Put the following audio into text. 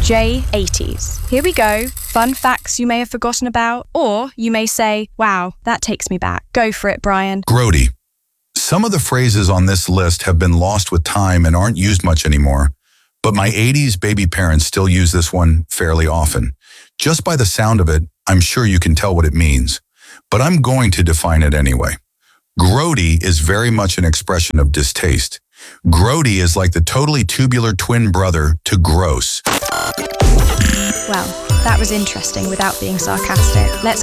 J80s. Here we go. Fun facts you may have forgotten about, or you may say, wow, that takes me back. Go for it, Brian. Grody. Some of the phrases on this list have been lost with time and aren't used much anymore, but my 80s baby parents still use this one fairly often. Just by the sound of it, I'm sure you can tell what it means, but I'm going to define it anyway. Grody is very much an expression of distaste. Grody is like the totally tubular twin brother to gross. Well, that was interesting without being sarcastic. Let's